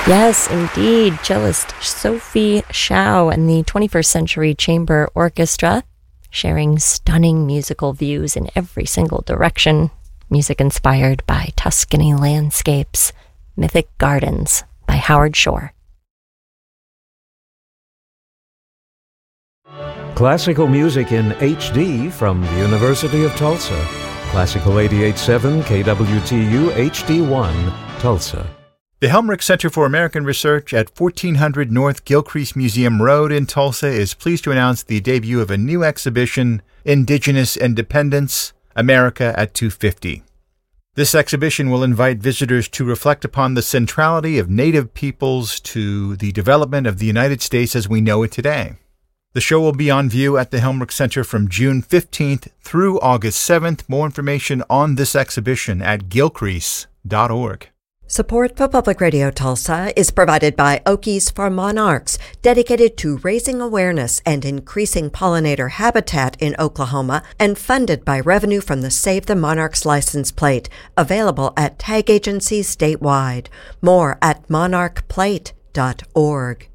Yes, indeed. Cellist Sophie Shao and the 21st Century Chamber Orchestra, sharing stunning musical views in every single direction. Music inspired by Tuscany landscapes. Mythic Gardens by Howard Shore. Classical music in HD from the University of Tulsa. Classical 88.7 KWTU HD1, Tulsa. The Helmrich Center for American Research at 1400 North Gilcrease Museum Road in Tulsa is pleased to announce the debut of a new exhibition, Indigenous Independence, America at 250. This exhibition will invite visitors to reflect upon the centrality of Native peoples to the development of the United States as we know it today. The show will be on view at the Helmrich Center from June 15th through August 7th. More information on this exhibition at gilcrease.org. Support for Public Radio Tulsa is provided by Okies for Monarchs, dedicated to raising awareness and increasing pollinator habitat in Oklahoma, and funded by revenue from the Save the Monarchs license plate, available at tag agencies statewide. More at monarchplate.org.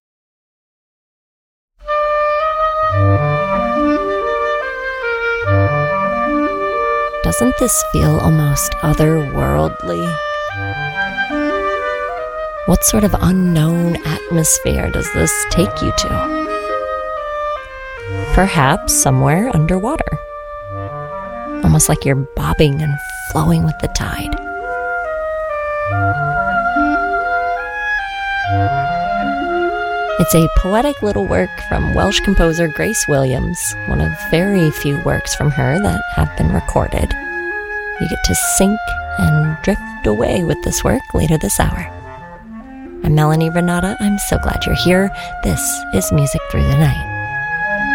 Doesn't this feel almost otherworldly? What sort of unknown atmosphere does this take you to? Perhaps somewhere underwater. Almost like you're bobbing and flowing with the tide. It's a poetic little work from Welsh composer Grace Williams, one of very few works from her that have been recorded. You get to sink and drift away with this work later this hour. I'm Melanie Renata. I'm so glad you're here. This is Music Through the Night.